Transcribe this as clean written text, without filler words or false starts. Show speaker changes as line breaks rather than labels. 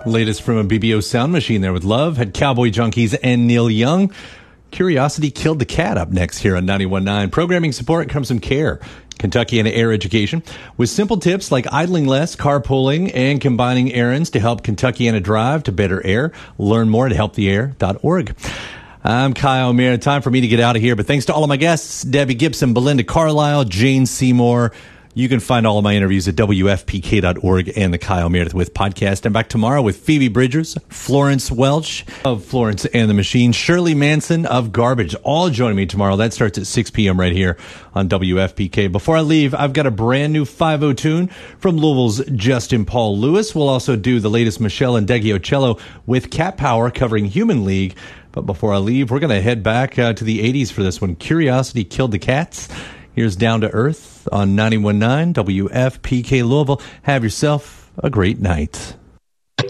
Latest from a BBO Sound Machine there with Love, had Cowboy Junkies and Neil Young. Curiosity Killed the Cat up next here on 91.9. Programming support comes from CARE, Kentucky and Air Education, with simple tips like idling less, carpooling, and combining errands to help Kentuckiana drive to better air. Learn more at helptheair.org. I'm Kyle O'Meara. Time for me to get out of here, but thanks to all of my guests, Debbie Gibson, Belinda Carlisle, Jane Seymour. You can find all of my interviews at WFPK.org and the Kyle Meredith With podcast. I'm back tomorrow with Phoebe Bridgers, Florence Welch of Florence and the Machine, Shirley Manson of Garbage, all joining me tomorrow. That starts at 6 p.m. right here on WFPK. Before I leave, I've got a brand new 5-0 tune from Louisville's Justin Paul Lewis. We'll also do the latest Michelle and Cello with Cat Power covering Human League. But before I leave, we're going to head back to the 80s for this one. Curiosity Killed the Cats. Here's Down to Earth on 91.9 WFPK Louisville. Have yourself a great night.